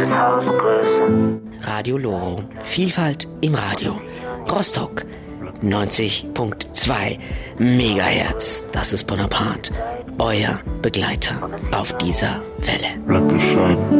Radio Loro. Vielfalt im Radio. Rostock 90.2 Megahertz. Das ist Bonaparte, euer Begleiter auf dieser Welle. Bleibt bescheiden.